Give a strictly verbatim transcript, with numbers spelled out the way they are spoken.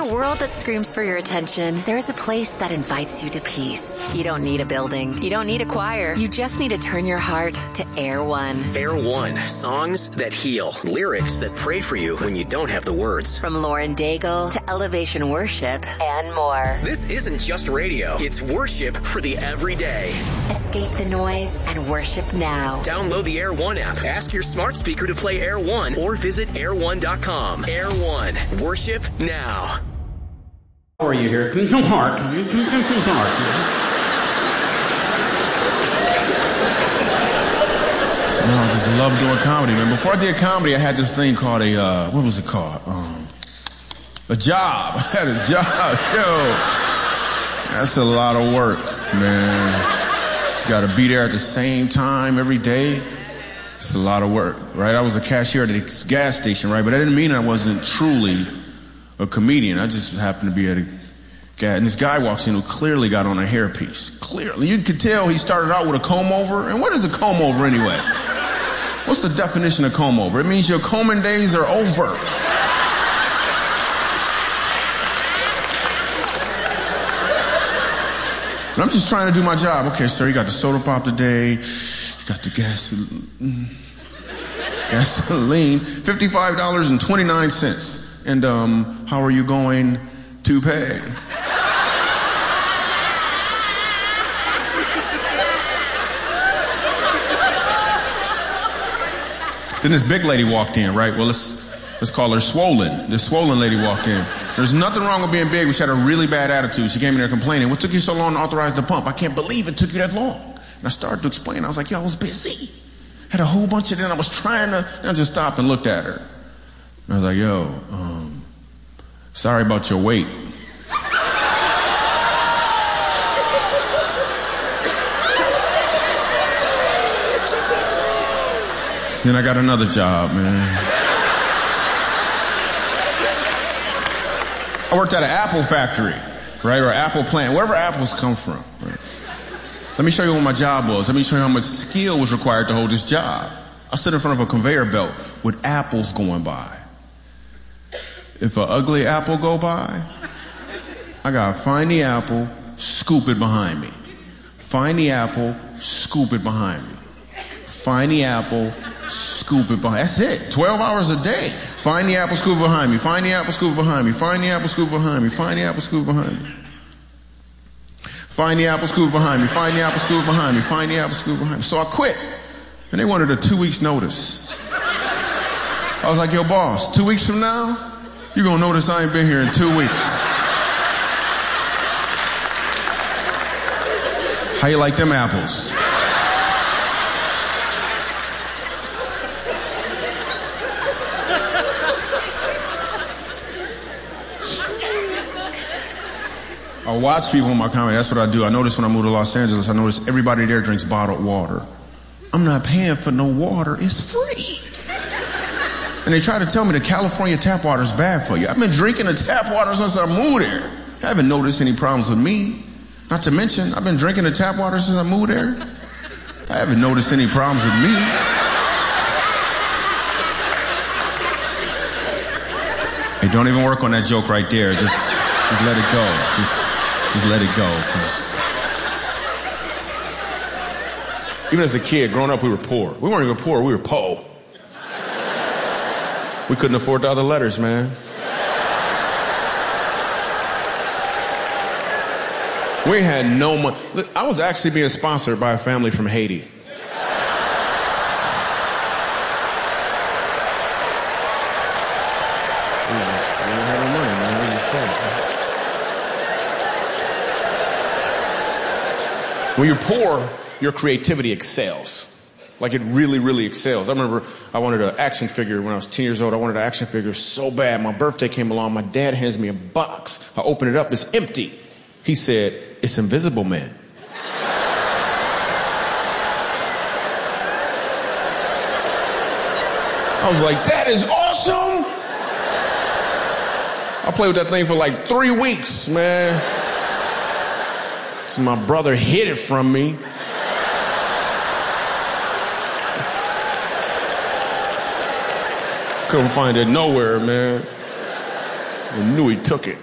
a world that screams for your attention, there is a place that invites you to peace. You don't need a building. You don't need a choir. You just need to turn your heart to Air One. Air One. Songs that heal. Lyrics that pray for you when you don't have the words. From Lauren Daigle to Elevation Worship and more. This isn't just radio. It's worship for the everyday. Escape the noise and worship now. Download the Air One app. Ask your smart speaker to play Air One or visit air one dot com. Air One. Worship now. How are you here? Come to Mark. Come to Mark. No, I just love doing comedy, man. Before I did comedy, I had this thing called a, uh, what was it called? Um, a job. I had a job. Yo, that's a lot of work, man. Got to be there at the same time every day. It's a lot of work, right? I was a cashier at a gas station, right? But that didn't mean I wasn't truly a comedian. I just happened to be at a gas, and this guy walks in who clearly got on a hairpiece. Clearly. You could tell he started out with a comb over. And what is a comb over anyway? What's the definition of comb over? It means your combing days are over. And I'm just trying to do my job. Okay, sir, you got the soda pop today. You got the gasoline. Gasoline. fifty-five dollars and twenty-nine cents. And, um, how are you going to pay? Then this big lady walked in, right? Well, let's, let's call her Swollen. This swollen lady walked in. There's nothing wrong with being big, but she had a really bad attitude. She came in there complaining, what took you so long to authorize the pump? I can't believe it took you that long. And I started to explain. I was like, yo, I was busy. Had a whole bunch of them. I was trying to, and I just stopped and looked at her. And I was like, yo, um, sorry about your weight. Then I got another job, man. I worked at an apple factory, right, or an apple plant, wherever apples come from. Right? Let me show you what my job was. Let me show you how much skill was required to hold this job. I stood in front of a conveyor belt with apples going by. If an ugly apple go by, I gotta find the apple, scoop it behind me. Find the apple, scoop it behind me. Find the apple, scoop it behind. That's it. twelve hours a day. Find the apple, scoop it behind me. Find the apple, scoop it behind me. Find the apple, scoop it behind me. Find the apple, scoop it behind me. Find the apple, scoop it behind me. Find the apple, scoop it behind me. Find the apple, scoop it behind me. So I quit. And they wanted a two weeks notice. I was like, yo, boss, two weeks from now, you're gonna notice I ain't been here in two weeks. How you like them apples? I watch people in my comedy. That's what I do. I notice when I move to Los Angeles, I notice everybody there drinks bottled water. I'm not paying for no water. It's free. And they try to tell me the California tap water is bad for you. I've been drinking the tap water since I moved there. I haven't noticed any problems with me. Not to mention, I've been drinking the tap water since I moved there. I haven't noticed any problems with me. Hey, don't even work on that joke right there. Just, just let it go. Just, just let it go. 'Cause even as a kid, growing up, we were poor. We weren't even poor. We were po. We couldn't afford the other letters, man. We had no money. I was actually being sponsored by a family from Haiti. When you're poor, your creativity excels. Like it really, really excels. I remember I wanted an action figure when I was ten years old. I wanted an action figure so bad. My birthday came along. My dad hands me a box. I open it up. It's empty. He said, it's Invisible Man. I was like, that is awesome. I played with that thing for like three weeks, man. So my brother hid it from me. Couldn't find it nowhere, man. I knew he took it.